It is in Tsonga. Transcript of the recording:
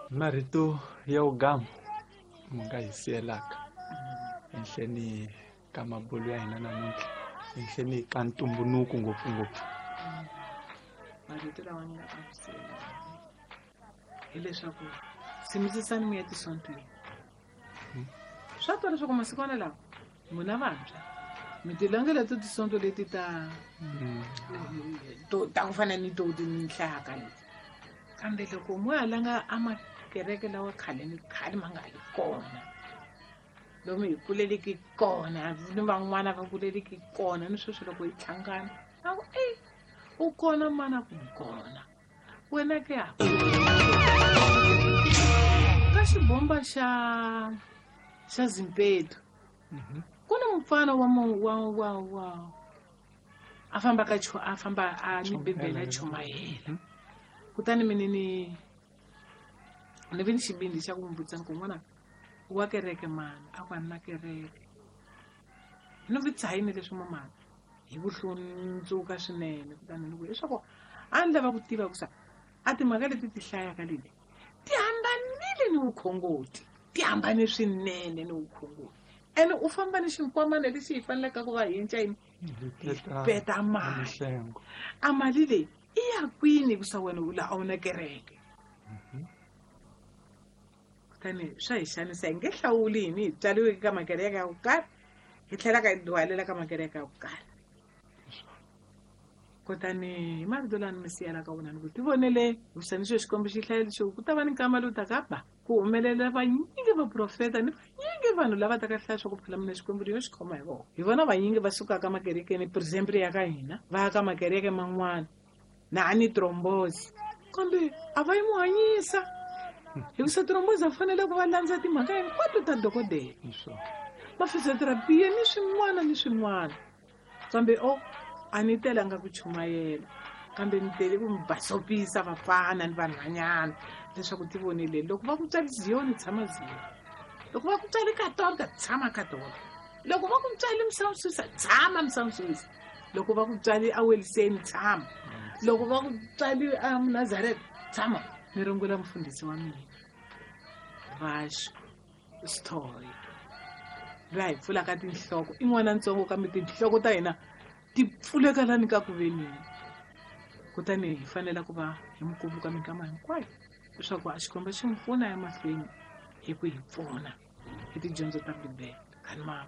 marito ya ugama mi nga hi siyelaka henhleni ka mabulu ya hina namuntlha henhleni ka ntumbuluko ngopfungopfu. marito lawa ni nga avisela hileswaku simisisani mi ya tisontweni swa twa leswaku masikwana lawa n'wina vantshwa mi tilangela to tisonto leti ta ku fana ni to ni nhlaka leti kambe loko mo ya langa amakereke lawa khale ma nga ri kona lomu hi kuleleki kona ni van'wana va kuleleki kona ni sweswo loko hi tlhangana a ku u kona mana ku kona wena ke ka xibomba xa Zimpeto ku na mufana wa a famba a ni bebela chumayela kutani mini ni vi ni xibindi xa ku mbutsana ku n'wana wa kereke mani a ku na kereke ni vi tshayini leswi mamana hi vuhlundzuka swinene kutani ni ku leswaku a ni lava ku tiva ku sa a timhaka leti ti hlayaka leti ti hambanile ni vukhongoti ti hambane swinene ni vukhongoti ene u famba ni xinkwamana lexi hi fanelaka ku va hi ncayini peta mali a mali leyi i ya kwini ku sa wena u la a wu na kereke kutani swa hi xanisa hi nge hlawuli yini hi tswaliweke ka makereke ya ku karhi hi tlhelaka hi dwalela ka makereke ya ku karhi kutani hi marito lani mi siyelaka wona ni ku ti vonele vuxaniso xikombo xi hlayeli xo ku ta va ni nkama lowu taka ba ku humelela vanyingi va profeta ni vanyingi vanhu lava taka hlaya swa ku phela mina xikwembu yo xi khoma hi vona hi vona vanyingi va sukaka makerekeni presempri ya ka hina va ya ka makereke man'wana na a ni trombosi kambe a va yi mu hanyisa hikusa trombosi a fanele ku va landza timhaka hinkwato ta dokodela mafizoterapiya ni swin'wana kambe a ni telanga ku chumayela kambe ni tele ku mi basopisa vafana ni vanhwanyana leswaku ti vonile loko va ku tswali Ziyoni tshama Ziyoni loko va ku tswali Katolika tshama Katolika loko va ku tswali Msawuswisa tshama Msawuswisa loko va ku tswali aweliseni tshama loko va ku tswali Nazareth tshama ni rungula mfundhisi wa mina Vasco Story la hi pfulaka tinhloko i n'wana ntsongo kambe tinhloko ta hina ti pfuleka lani ka ku venini kutani hi fanela ku va hi mukuluka minkama hinkwayo leswaku a xikomba xi mi pfuna emahlweni hi ku hi pfuna hi tidyondzo ta Bibele kani mama